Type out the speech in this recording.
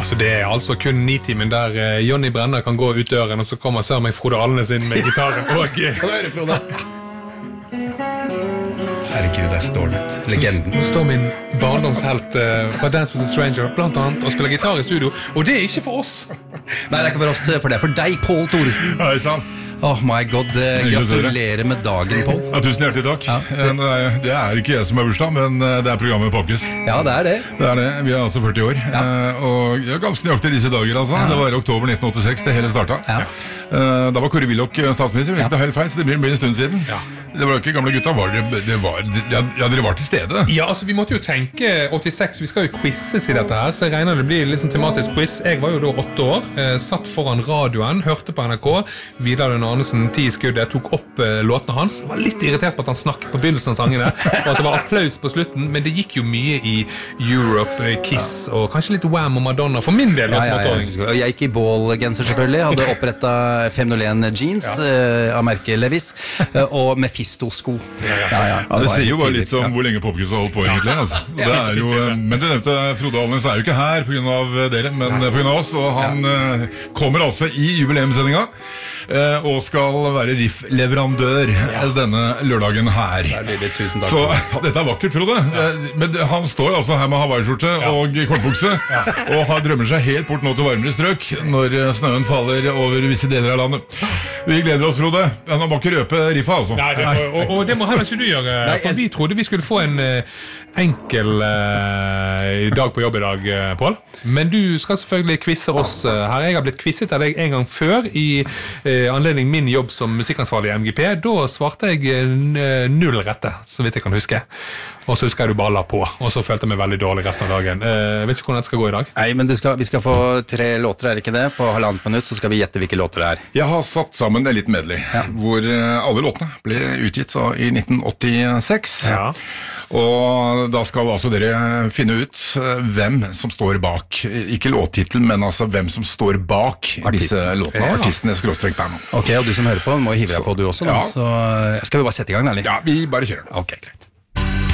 Altså det altså kun 9-timen der Jonny Brenner kan gå ut døren, og så kommer sør meg Frode Alnes inn med gitaren. Kan du høre, Frode? Herregud, det Stornet. Legenden. Nå står min barndomshelt fra Dance with a Stranger blant annet og spiller gitar i studio, og det ikke for oss. Nei, det ikke for oss, for det for deg, Pål Thoresen. Hei sann. Oh my god, gratulerer med dagen, Pål. Ja, tusen hjertelig takk. Det ikke jeg som bursdag, men det programmet Popkis. Ja, det det. Det det. Vi altså 40 år. Og ganske nøyaktig disse dager, altså. Det var i oktober 1986 det hele startet. Da var Kåre Willoch statsminister, ikke det helt feil, så det blir en stund siden. Det var ikke gamle gutta, dere var til stede. Ja, altså vi måtte jo tenke 86, vi skal jo quizzes i dette her, så jeg regner det blir litt sånn tematisk quiz. Jeg var jo da 8 år, satt foran radioen, hørte på NRK, Vidar Lund Arnesen, 10 skuddet, tok opp låtene hans. Jeg var litt irritert på at han snakket på begynnelsen av sangene, og at det var applaus på slutten, men det gikk jo mye i Europe, Kiss, og kanskje litt Wham og Madonna, for min del. Jeg gikk i bålgenser selvfølgelig, hadde opprettet 501 jeans av merket Levis, og med Fisto-sko. Det sier jo bare litt om hvor lenge Popkis har holdt på egentlig, altså. Men det nevnte Frode Alnes jo ikke her på grunn av dere, men på grunn av oss, og han kommer altså i jubileumssendinga og skal være riffleverandør denne lørdagen her. Tusen takk. Så dette vakkert, Frode. Men han står altså her med Hawaii-skjorte og kortbukse, og drømmer seg helt bort nå til varmere strøk når snøen faller over visse deler av landet. Vi gleder oss, Frode. Han må ikke røpe riffa, altså. Nei, og det må heller ikke du gjøre, for vi trodde vi skulle få en enkel dag på jobb i dag, Pål. Men du skal selvfølgelig quizze oss her. Jeg har blitt quizzet av deg en gang før i anledning min jobb som musikkansvarlig i MGP. Da svarte jeg 0 rette, så vidt jeg kan huske. Og så husker jeg du bare la på, og så følte jeg meg veldig dårlig resten av dagen. Vet ikke hvordan det skal gå i dag? Nei, men vi skal få 3 låter, ikke det? På 1,5 minutt, så skal vi gjette hvilke låter det Jeg har satt sammen en liten medley, hvor alle låtene ble utgitt i 1986. Og da skal altså dere finne ut hvem som står bak, ikke låttitlen, men altså hvem som står bak disse låtene, artistene /bandene. Ok, og du som hører på, må hive deg på du også, da. Så skal vi bare sette i gang, eller? Ja, vi bare kjører. Ok, greit.